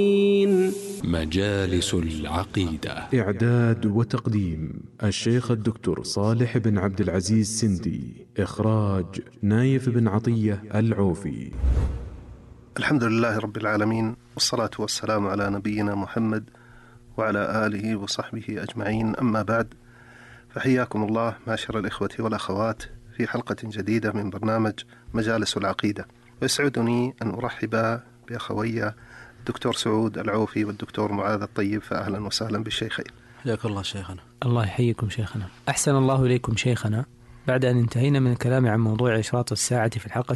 مجالس العقيدة. إعداد وتقديم الشيخ الدكتور صالح بن عبد العزيز سندي. إخراج نايف بن عطية العوفي. الحمد لله رب العالمين، والصلاة والسلام على نبينا محمد وعلى آله وصحبه أجمعين. أما بعد، فحياكم الله معشر الإخوة والأخوات في حلقة جديدة من برنامج مجالس العقيدة. ويسعدني أن أرحب بأخوي الدكتور سعود العوفي والدكتور معاذ الطيب، فأهلا وسهلا بالشيخين. حياك الله شيخنا. الله يحييكم شيخنا. أحسن الله إليكم شيخنا. بعد أن انتهينا من الكلام عن موضوع إشراط الساعة في الحلقة